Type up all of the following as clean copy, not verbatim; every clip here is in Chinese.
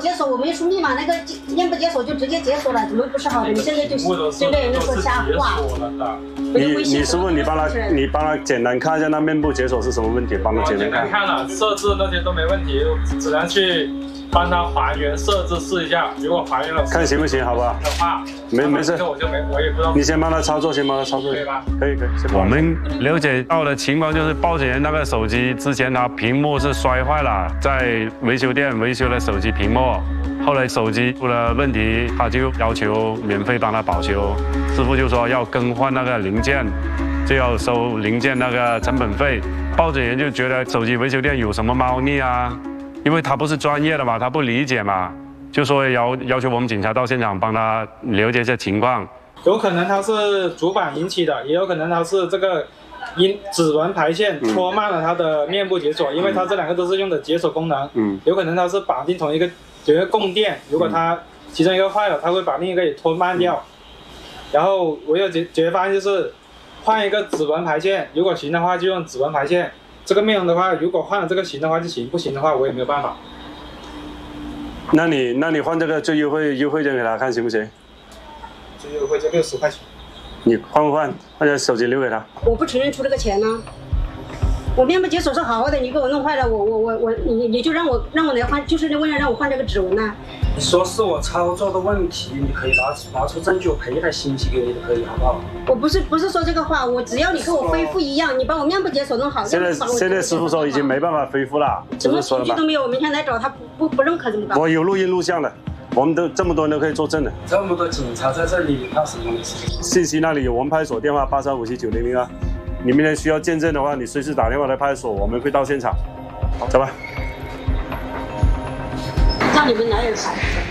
解锁，我没输密码，那个面部解锁就直接解锁了，怎么不是好的？你现在就针对人说瞎话。 你师傅，你帮他简单看一下那面部解锁是什么问题，帮他简单看。 看了，设置那些都没问题，只能去帮他还原设置试一下，如果还原了， 看行不行，好不好？ 的话， 没事， 我也不知道。 你先帮他操作，先帮他操作， 可以吧？ 可以。 我们了解到的情况就是，报警人那个手机之前他屏幕是摔坏了，在维修店维修了手机屏幕，后来手机出了问题，他就要求免费帮他保修，师傅就说要更换那个零件，就要收零件那个成本费。报警人就觉得手机维修店有什么猫腻啊，因为他不是专业的嘛，他不理解嘛，就说要求我们警察到现场帮他了解一下情况。 有可能它是主板引起的，也有可能它是这个指纹排线拖慢了它的面部解锁，因为它这两个都是用的解锁功能。有可能它是绑定同一个供电，如果它其中一个坏了，它会把另一个也拖慢掉。然后我有解决方案就是换一个指纹排线，如果行的话就用指纹排线。这个面容的话，如果换了这个行的话就行，不行的话我也没有办法。 那你换这个最优惠点给他看行不行？ 最优惠就60块钱。 你换不换？把手机留给他。 我不承认出这个钱呢。我面部解锁是好好的，你给我弄坏了，你就让我来换，就是为了让我换这个指纹呢。 你说是我操作的问题，你可以拿出证据，我赔一台新机给你都可以，好不好？ 我不是说这个话，我只要你跟我恢复一样，你把我面部解锁弄好。 现在师傅说已经没办法恢复了， 什么证据都没有，我明天来找他不认可怎么办？ 我有录音录像的，我们都这么多人都可以作证的。 这么多警察在这里，怕什么事？ 信息那里有我们派出所电话83579002啊。你明天需要见证的话，你随时打电话来派出所，我们会到现场。好，走吧。 让你们哪有钱？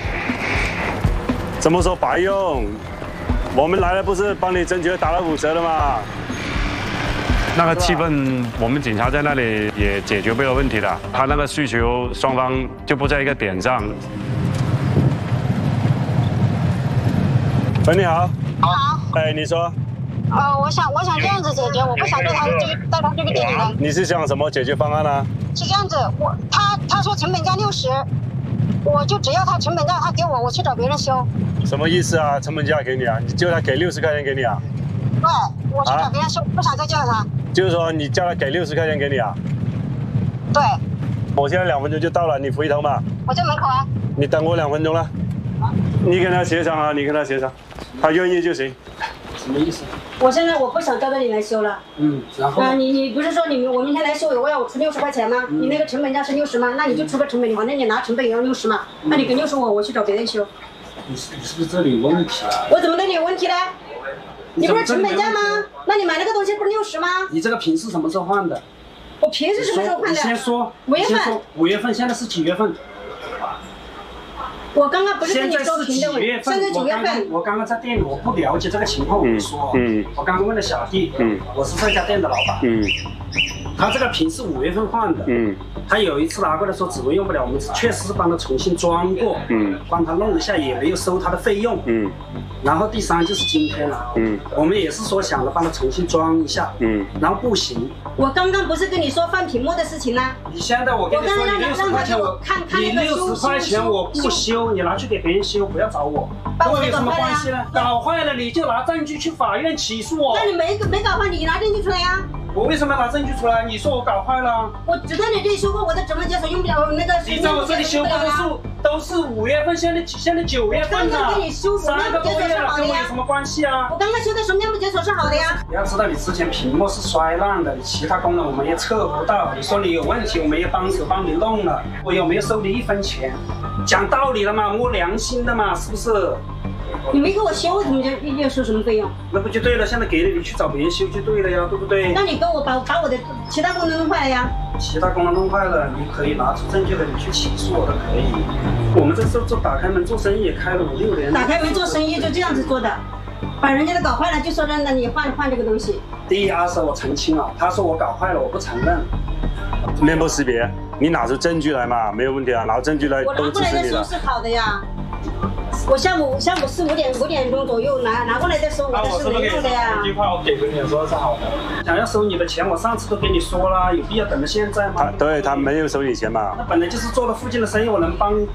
怎么说白用？我们来了不是帮你争取打了5折的吗？ 那个气氛，我们警察在那里也解决不了问题的。他那个需求双方就不在一个点上。 喂，你好。 你好。 哎，你说。 我想这样子解决，我不想带他这个店里来。 你是想什么解决方案呢？ 是这样子，他说成本价60，我就只要他成本价，他给我去找别人修。什么意思啊？成本价给你啊？你就他给60块钱给你啊？对，我去找别人修，不想再叫他。就是说你叫他给60块钱给你啊？对。我现在2分钟就到了，你回头嘛。我在门口啊。你等我2分钟了。你跟他协商啊，你跟他协商，他愿意就行。什么意思？我现在我不想到这里来修了。然后？你不是说我明天来修，我要出60块钱吗？你那个成本价是60吗？那你就出个成本，反正你拿成本也要60嘛。那你给60我去找别人修。你是不是这里有问题啊？我怎么这里有问题呢？你不是成本价吗？那你买那个东西不是60吗？你这个屏是什么时候换的？我屏是什么时候换的？你先说。5月份。5月份，现在是几月份？我刚刚不是跟你说屏的问题，现在9月份。我刚刚在店里，我不了解这个情况，我没说。我刚刚问了小弟，我是这家店的老板。他这个屏是5月份换的。他有一次拿过来说指纹用不了，我们确实是帮他重新装过，帮他弄一下，也没有收他的费用。然后第3就是今天了。我们也是说想着帮他重新装一下。然后不行。我刚刚不是跟你说换屏幕的事情呢？你现在我跟你说，你60块钱我看你60块钱我不修，你拿去给别人修，不要找我，跟我有什么关系呢？搞坏了你就拿证据去法院起诉我。那你没搞坏，你拿证据出来呀？我为什么要拿证据出来？你说我搞坏了？我只在你这里修过，我的指纹解锁用不了那个。你在我这里修过都是5月份，现在9月份了。我刚刚给你修面部解锁是好的呀，跟我有什么关系啊？我刚刚修的时候面部解锁是好的呀。你要知道，你之前屏幕是摔烂的，你其他功能我们也测不到。你说你有问题，我们也帮手帮你弄了，我有没有收你1分钱？讲道理了嘛，摸良心的嘛，是不是？你没给我修，怎么就要收什么费用？那不就对了？现在给了你去找别人修就对了呀，对不对？那你跟我把我的其他功能弄坏了呀？其他功能弄坏了，你可以拿出证据来，你去起诉我都可以。我们这时候打开门做生意也开了5、6年。打开门做生意就这样子做的，把人家的搞坏了就说让你换这个东西。第一阿 Sir 我澄清了，他说我搞坏了，我不承认。面部识别，你拿出证据来嘛，没有问题啊，拿证据来都支持你的。我拿过来的时候是好的呀。我下午4、5点钟左右拿过来的时候，我的是没用的呀。这句话我给过你说是好的。想要收你的钱，我上次都跟你说了，有必要等到现在吗？对他没有收你钱嘛。那本来就是做了附近的生意，我能帮